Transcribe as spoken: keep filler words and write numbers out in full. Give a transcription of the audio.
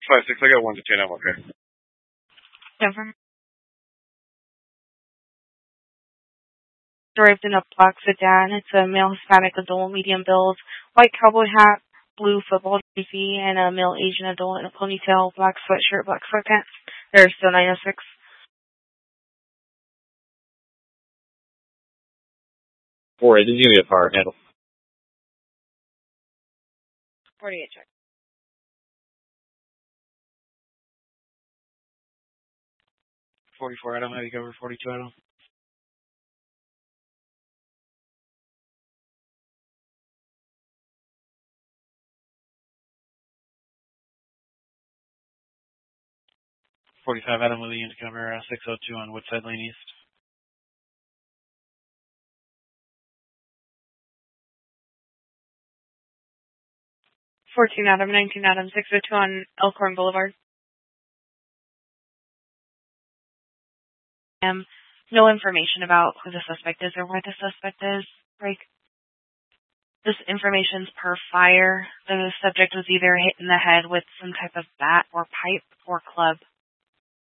five six. I got one to ten. I'm okay. Denver. Arrived in a black sedan. It's a male Hispanic adult, medium build, white cowboy hat, blue football jersey, and a male Asian adult in a ponytail, black sweatshirt, black sweatpants. There's still nine oh six. Four eight. Did you give me a power handle? forty-eight check. forty-four Adam, how do you cover forty-two Adam? forty-five Adam with a unit cover, uh, six oh two on Woodside Lane East. fourteen Adam, nineteen Adam, six oh two on Elkhorn Boulevard. Um, no information about who the suspect is or where the suspect is. Like, this information's per fire. The subject was either hit in the head with some type of bat or pipe or club.